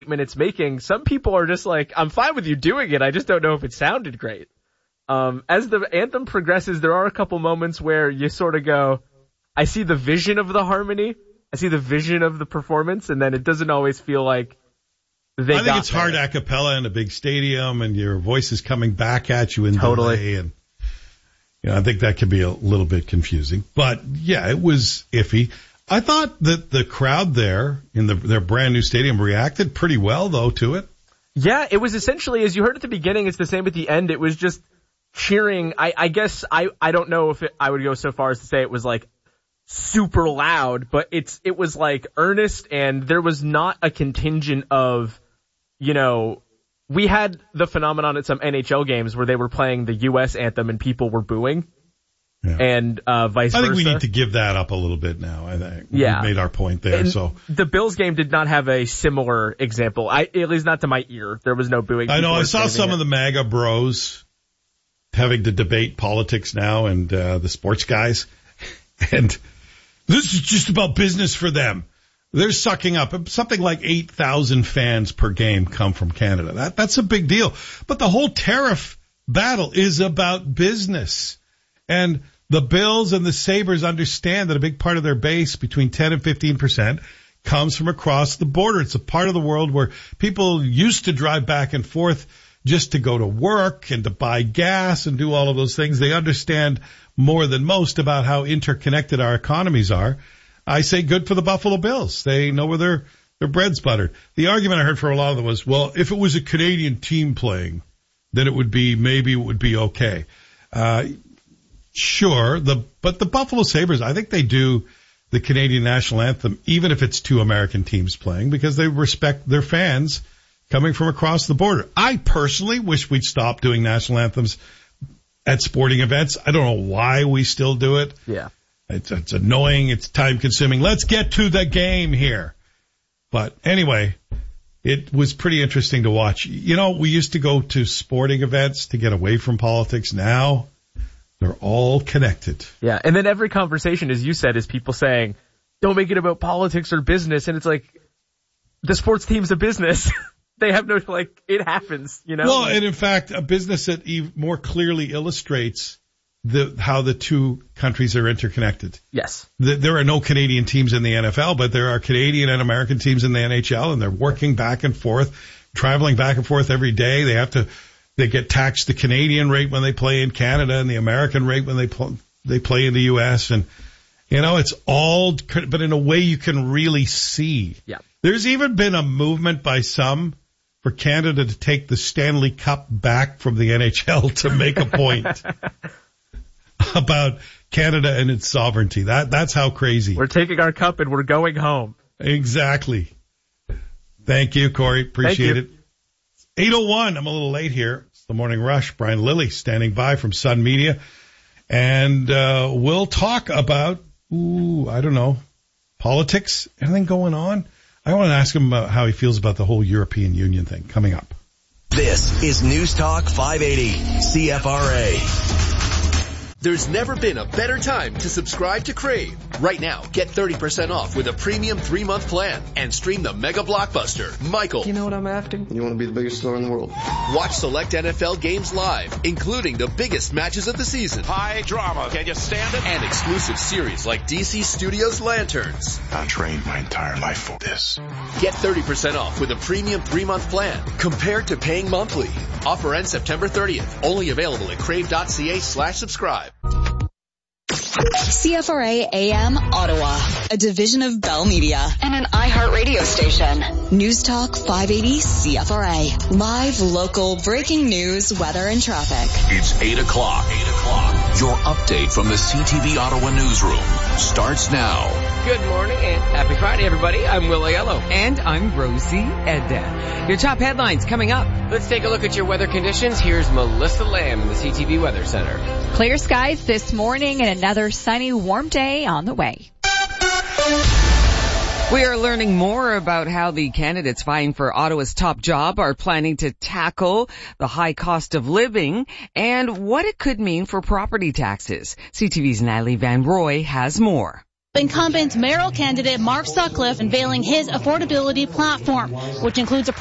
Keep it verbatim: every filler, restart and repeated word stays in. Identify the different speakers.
Speaker 1: it's making, some people are just like, I'm fine with you doing it, I just don't know if it sounded great. Um, as the anthem progresses, there are a couple moments where you sort of go, I see the vision of the harmony, I see the vision of the performance, and then it doesn't always feel like they
Speaker 2: I think
Speaker 1: got
Speaker 2: it's
Speaker 1: there.
Speaker 2: hard a cappella in a big stadium, and your voice is coming back at you in
Speaker 1: Totally.
Speaker 2: delay, and you know, I think that can be a little bit confusing. But yeah, it was iffy. I thought that the crowd there in the, their brand new stadium reacted pretty well, though, to it.
Speaker 1: Yeah, it was essentially, as you heard at the beginning, it's the same at the end. It was just cheering. I, I guess I, I don't know if it, I would go so far as to say it was like super loud, but it's, it was like earnest, and there was not a contingent of, you know, we had the phenomenon at some N H L games where they were playing the U S anthem and people were booing. Yeah. And uh vice versa.
Speaker 2: I think we need to give that up a little bit now. I think
Speaker 1: yeah.
Speaker 2: we made our point there.
Speaker 1: And
Speaker 2: so
Speaker 1: the Bills game did not have a similar example. I at least not to my ear. There was no booing.
Speaker 2: I know. I saw some
Speaker 1: it.
Speaker 2: of the MAGA bros having to debate politics now, and uh the sports guys, and this is just about business for them. They're sucking up something like eight thousand fans per game come from Canada. That that's a big deal. But the whole tariff battle is about business. And the Bills and the Sabres understand that a big part of their base, between ten and fifteen percent, comes from across the border. It's a part of the world where people used to drive back and forth just to go to work and to buy gas and do all of those things. They understand more than most about how interconnected our economies are. I say good for the Buffalo Bills. They know where their, their bread's buttered. The argument I heard for a lot of them was, well, if it was a Canadian team playing, then it would be, maybe it would be okay. Uh, Sure, the but the Buffalo Sabres, I think they do the Canadian national anthem, even if it's two American teams playing, because they respect their fans coming from across the border. I personally wish we'd stop doing national anthems at sporting events. I don't know why we still do it.
Speaker 1: Yeah.
Speaker 2: It's, it's annoying. It's time consuming. Let's get to the game here. But anyway, it was pretty interesting to watch. You know, we used to go to sporting events to get away from politics. Now they're all connected.
Speaker 1: Yeah, and then every conversation, as you said, is people saying, don't make it about politics or business. And it's like, the sports team's a business. They have no, like, it happens, you know?
Speaker 2: Well, and in fact, a business that even more clearly illustrates the how the two countries are interconnected.
Speaker 1: Yes.
Speaker 2: The, there are no Canadian teams in the N F L, but there are Canadian and American teams in the N H L, and they're working back and forth, traveling back and forth every day. They have to... They get taxed the Canadian rate when they play in Canada and the American rate when they pl- they play in the U S. And, you know, it's all, but in a way you can really see.
Speaker 1: Yeah.
Speaker 2: There's even been a movement by some for Canada to take the Stanley Cup back from the N H L to make a point about Canada and its sovereignty. That That's how crazy.
Speaker 1: We're taking our cup and we're going home.
Speaker 2: Exactly. Thank you, Corey. Appreciate it. eight oh one. I'm a little late here. It's the Morning Rush. Brian Lilly standing by from Sun Media. And uh we'll talk about, ooh, I don't know, politics, anything going on. I want to ask him about how he feels about the whole European Union thing coming up.
Speaker 3: This is News Talk five eighty C F R A.
Speaker 4: There's never been a better time to subscribe to Crave. Right now, get thirty percent off with a premium three-month plan and stream the mega blockbuster, Michael.
Speaker 5: You know what I'm after? You want to be the biggest star in the world.
Speaker 4: Watch select N F L games live, including the biggest matches of the season.
Speaker 6: High drama. Can you stand it?
Speaker 4: And exclusive series like D C Studios Lanterns.
Speaker 6: I trained my entire life for this.
Speaker 4: Get thirty percent off with a premium three-month plan compared to paying monthly. Offer ends September thirtieth. Only available at crave.ca slash subscribe.
Speaker 7: C F R A A M Ottawa, a division of Bell Media and an iHeartRadio station. News Talk five eighty C F R A. Live, local, breaking news, weather, and traffic.
Speaker 8: It's eight o'clock. eight o'clock. Your update from the C T V Ottawa newsroom starts now.
Speaker 9: Good morning and happy Friday, everybody. I'm Will Aiello.
Speaker 10: And I'm Rosie Edda. Your top headlines coming up.
Speaker 9: Let's take a look at your weather conditions. Here's Melissa Lamb in the C T V Weather Center.
Speaker 11: Clear skies this morning and another sunny, warm day on the way.
Speaker 10: We are learning more about how the candidates vying for Ottawa's top job are planning to tackle the high cost of living and what it could mean for property taxes. C T V's Natalie Van Roy has more.
Speaker 12: Incumbent mayoral candidate Mark Sutcliffe unveiling his affordability platform, which includes a